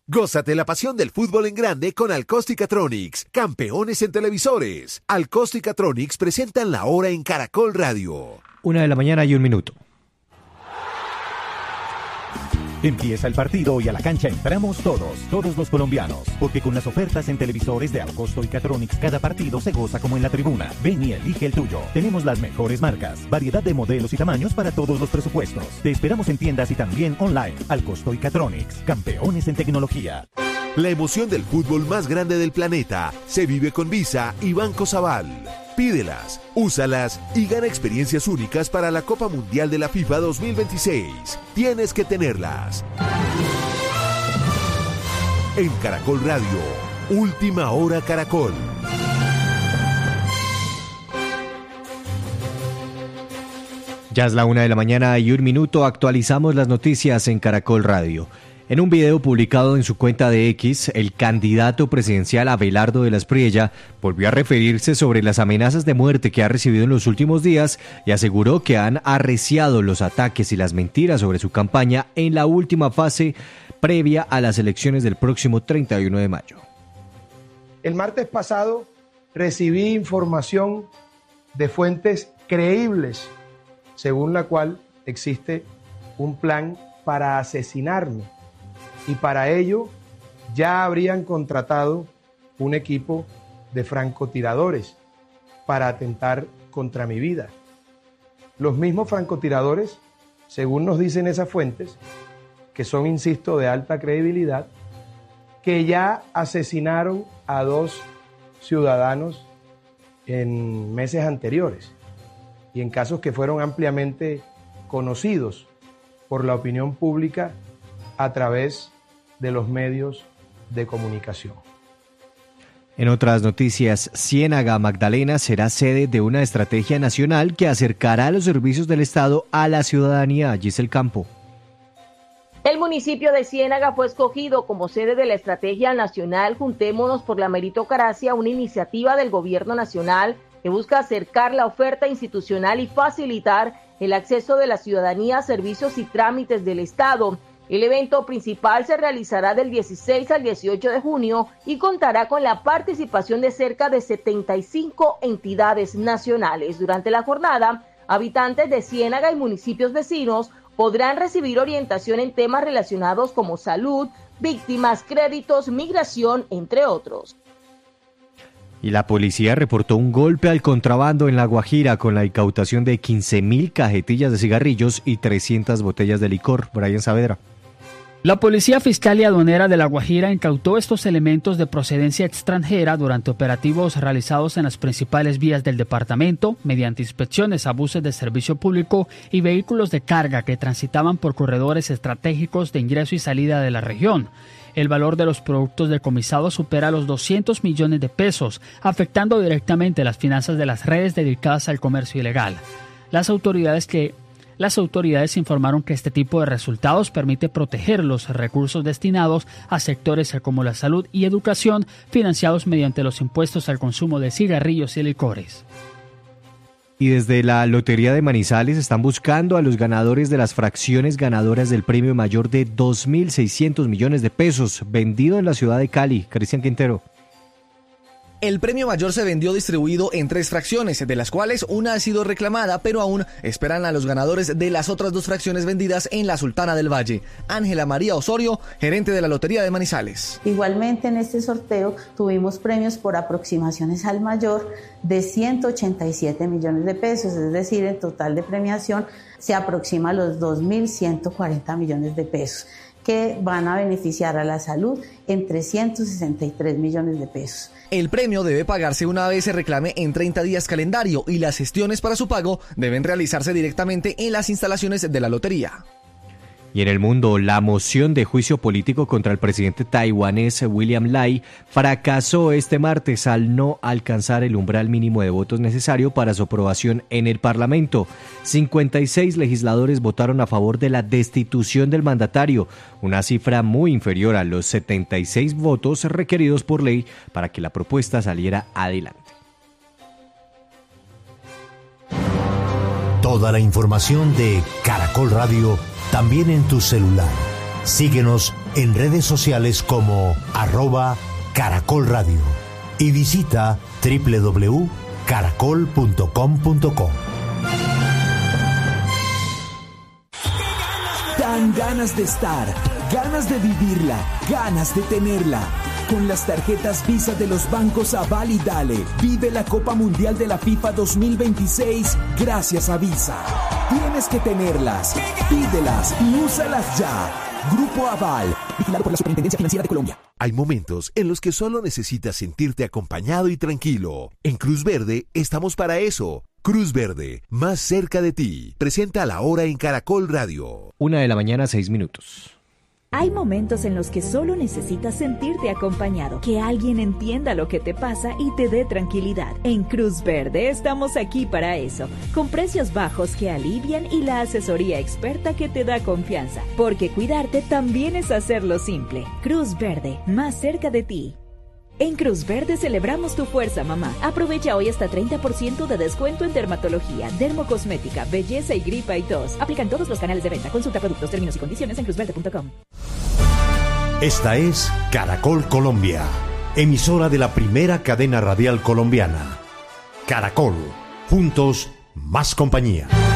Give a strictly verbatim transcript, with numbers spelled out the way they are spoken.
Gózate la pasión del fútbol en grande con Alcostica-Tronics, campeones en televisores. Alcostica-Tronics presentan la hora en Caracol Radio. Una de la mañana y un minuto. Empieza el partido y a la cancha entramos todos, todos los colombianos, porque con las ofertas en televisores de Alcosto y Catronics, cada partido se goza como en la tribuna. Ven y elige el tuyo. Tenemos las mejores marcas, variedad de modelos y tamaños para todos los presupuestos. Te esperamos en tiendas y también online. Alcosto y Catronics, campeones en tecnología. La emoción del fútbol más grande del planeta se vive con Visa y Banco Sabal. Pídelas, úsalas y gana experiencias únicas para la Copa Mundial de la FIFA dos mil veintiséis. Tienes que tenerlas. En Caracol Radio, Última Hora Caracol. Ya es la una de la mañana y un minuto. Actualizamos las noticias en Caracol Radio. En un video publicado en su cuenta de X, el candidato presidencial Abelardo de la Espriella volvió a referirse sobre las amenazas de muerte que ha recibido en los últimos días y aseguró que han arreciado los ataques y las mentiras sobre su campaña en la última fase previa a las elecciones del próximo treinta y uno de mayo. El martes pasado recibí información de fuentes creíbles, según la cual existe un plan para asesinarme. Y para ello ya habrían contratado un equipo de francotiradores para atentar contra mi vida. Los mismos francotiradores, según nos dicen esas fuentes, que son, insisto, de alta credibilidad, que ya asesinaron a dos ciudadanos en meses anteriores y en casos que fueron ampliamente conocidos por la opinión pública a través de los medios de comunicación. En otras noticias, Ciénaga Magdalena será sede de una estrategia nacional que acercará los servicios del Estado a la ciudadanía. Giselle Campo. El municipio de Ciénaga fue escogido como sede de la estrategia nacional Juntémonos por la Meritocracia, una iniciativa del gobierno nacional que busca acercar la oferta institucional y facilitar el acceso de la ciudadanía a servicios y trámites del Estado. El evento principal se realizará del dieciséis al dieciocho de junio y contará con la participación de cerca de setenta y cinco entidades nacionales. Durante la jornada, habitantes de Ciénaga y municipios vecinos podrán recibir orientación en temas relacionados como salud, víctimas, créditos, migración, entre otros. Y la policía reportó un golpe al contrabando en La Guajira con la incautación de quince mil cajetillas de cigarrillos y trescientas botellas de licor. Brian Saavedra. La Policía Fiscal y Aduanera de La Guajira incautó estos elementos de procedencia extranjera durante operativos realizados en las principales vías del departamento, mediante inspecciones a buses de servicio público y vehículos de carga que transitaban por corredores estratégicos de ingreso y salida de la región. El valor de los productos decomisados supera los doscientos millones de pesos, afectando directamente las finanzas de las redes dedicadas al comercio ilegal. Las autoridades que Las autoridades informaron que este tipo de resultados permite proteger los recursos destinados a sectores como la salud y educación, financiados mediante los impuestos al consumo de cigarrillos y licores. Y desde la Lotería de Manizales están buscando a los ganadores de las fracciones ganadoras del premio mayor de dos mil seiscientos millones de pesos, vendido en la ciudad de Cali. Cristian Quintero. El premio mayor se vendió distribuido en tres fracciones, de las cuales una ha sido reclamada, pero aún esperan a los ganadores de las otras dos fracciones vendidas en la Sultana del Valle. Ángela María Osorio, gerente de la Lotería de Manizales. Igualmente en este sorteo tuvimos premios por aproximaciones al mayor de ciento ochenta y siete millones de pesos, es decir, el total de premiación se aproxima a los dos mil ciento cuarenta millones de pesos, que van a beneficiar a la salud en trescientos sesenta y tres millones de pesos. El premio debe pagarse una vez se reclame en treinta días calendario y las gestiones para su pago deben realizarse directamente en las instalaciones de la lotería. Y en el mundo, la moción de juicio político contra el presidente taiwanés William Lai fracasó este martes al no alcanzar el umbral mínimo de votos necesario para su aprobación en el Parlamento. cincuenta y seis legisladores votaron a favor de la destitución del mandatario, una cifra muy inferior a los setenta y seis votos requeridos por ley para que la propuesta saliera adelante. Toda la información de Caracol Radio también en tu celular. Síguenos en redes sociales como arroba Caracol Radio y visita doble u doble u doble u punto caracol punto com punto co. Dan ganas de estar, ganas de vivirla, ganas de tenerla. Con las tarjetas Visa de los bancos Aval y Dale, vive la Copa Mundial de la FIFA dos mil veintiséis gracias a Visa. Tienes que tenerlas, pídelas y úsalas ya. Grupo Aval, vigilado por la Superintendencia Financiera de Colombia. Hay momentos en los que solo necesitas sentirte acompañado y tranquilo. En Cruz Verde estamos para eso. Cruz Verde, más cerca de ti. Presenta La Hora en Caracol Radio. Una de la mañana, seis minutos. Hay momentos en los que solo necesitas sentirte acompañado, que alguien entienda lo que te pasa y te dé tranquilidad. En Cruz Verde estamos aquí para eso, con precios bajos que alivian y la asesoría experta que te da confianza, porque cuidarte también es hacerlo simple. Cruz Verde, más cerca de ti. En Cruz Verde celebramos tu fuerza, mamá. Aprovecha hoy hasta treinta por ciento de descuento en dermatología, dermocosmética, belleza y gripa y tos. Aplican todos los canales de venta. Consulta productos, términos y condiciones en cruz verde punto com. Esta es Caracol Colombia, emisora de la primera cadena radial colombiana. Caracol, juntos, más compañía.